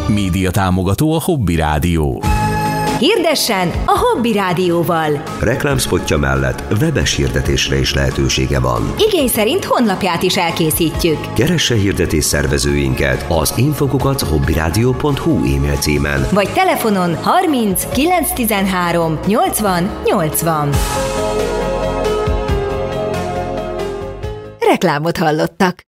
Média támogató a Hobby Rádió. Hirdessen a Hobby Rádióval. Reklámszpotja mellett webes hirdetésre is lehetősége van. Igény szerint honlapját is elkészítjük. Keresse hirdetés szervezőinket az info@hobbyradio.hu e-mail címen. Vagy telefonon 30 913 80 80. Reklámot hallottak.